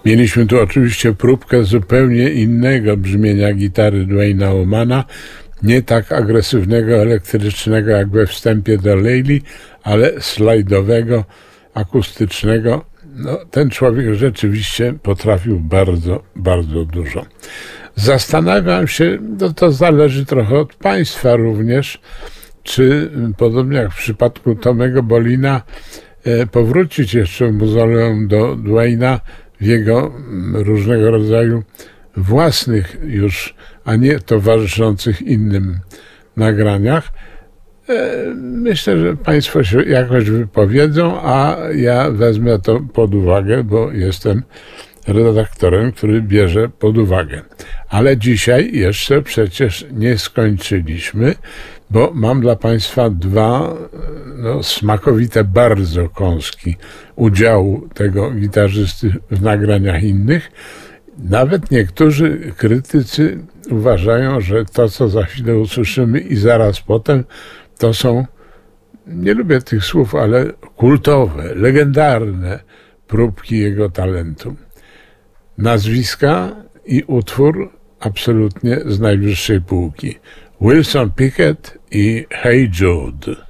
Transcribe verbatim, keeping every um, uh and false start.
Mieliśmy tu oczywiście próbkę zupełnie innego brzmienia gitary Duane'a Allmana, nie tak agresywnego, elektrycznego jak we wstępie do Layli, ale slajdowego, akustycznego. No, ten człowiek rzeczywiście potrafił bardzo, bardzo dużo. Zastanawiam się, no to zależy trochę od państwa również, czy podobnie jak w przypadku Tomego Bollina powrócić jeszcze w mauzoleum do Duane'a w jego różnego rodzaju własnych już, a nie towarzyszących innym nagraniach. Myślę, że państwo się jakoś wypowiedzą, a ja wezmę to pod uwagę, bo jestem redaktorem, który bierze pod uwagę. Ale dzisiaj jeszcze przecież nie skończyliśmy, bo mam dla państwa dwa no, smakowite bardzo kąski udziału tego gitarzysty w nagraniach innych. Nawet niektórzy krytycy uważają, że to, co za chwilę usłyszymy i zaraz potem, to są, nie lubię tych słów, ale kultowe, legendarne próbki jego talentu. Nazwiska i utwór absolutnie z najwyższej półki. Wilson Pickett i Hey Jude.